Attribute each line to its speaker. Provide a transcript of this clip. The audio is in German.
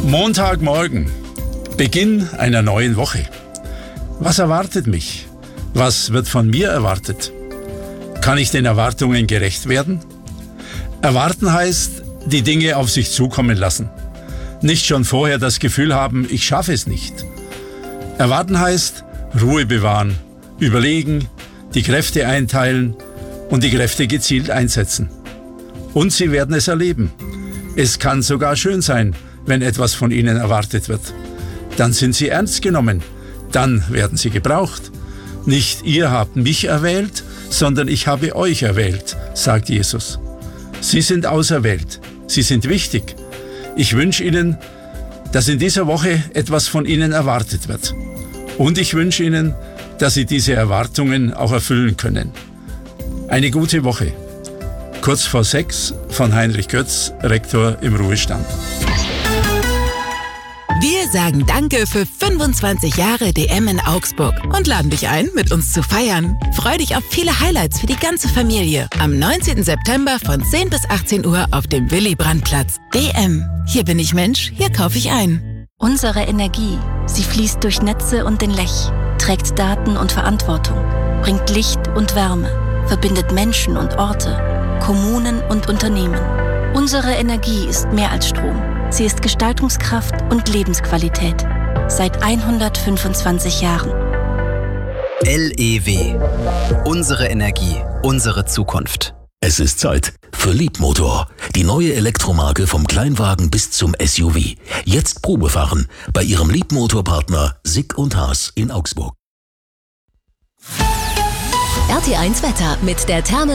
Speaker 1: Montagmorgen, Beginn einer neuen Woche. Was erwartet mich? Was wird von mir erwartet? Kann ich den Erwartungen gerecht werden? Erwarten heißt, die Dinge auf sich zukommen lassen. Nicht schon vorher das Gefühl haben, ich schaffe es nicht. Erwarten heißt, Ruhe bewahren, überlegen, die Kräfte einteilen und die Kräfte gezielt einsetzen. Und Sie werden es erleben. Es kann sogar schön sein, wenn etwas von Ihnen erwartet wird. Dann sind Sie ernst genommen. Dann werden Sie gebraucht. Nicht ihr habt mich erwählt, sondern ich habe euch erwählt, sagt Jesus. Sie sind auserwählt. Sie sind wichtig. Ich wünsche Ihnen, dass in dieser Woche etwas von Ihnen erwartet wird. Und ich wünsche Ihnen, dass Sie diese Erwartungen auch erfüllen können. Eine gute Woche. Kurz vor 6 von Heinrich Götz, Rektor im Ruhestand.
Speaker 2: Wir sagen Danke für 25 Jahre DM in Augsburg und laden dich ein, mit uns zu feiern. Freu dich auf viele Highlights für die ganze Familie. Am 19. September von 10 bis 18 Uhr auf dem Willy-Brandt-Platz. DM. Hier bin ich Mensch, hier kaufe ich ein.
Speaker 3: Unsere Energie, sie fließt durch Netze und den Lech, trägt Daten und Verantwortung, bringt Licht und Wärme, verbindet Menschen und Orte, Kommunen und Unternehmen. Unsere Energie ist mehr als Strom. Sie ist Gestaltungskraft und Lebensqualität. Seit 125 Jahren.
Speaker 4: LEW. Unsere Energie, unsere Zukunft.
Speaker 5: Es ist Zeit für Leapmotor, die neue Elektromarke vom Kleinwagen bis zum SUV. Jetzt Probefahren bei Ihrem Leapmotor-Partner Sick & Haas in Augsburg.
Speaker 6: RT1 Wetter mit der Therme